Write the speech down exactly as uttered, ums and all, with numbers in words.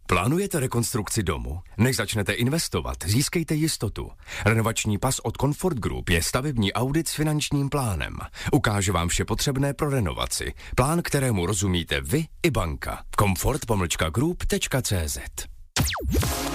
Plánujete rekonstrukci domu? Než začnete investovat, získejte jistotu. Renovační pas od Comfort Group je stavební audit s finančním plánem. Ukáže vám vše potřebné pro renovaci. Plán, kterému rozumíte vy i banka. comfort pomlčka group tečka cé zet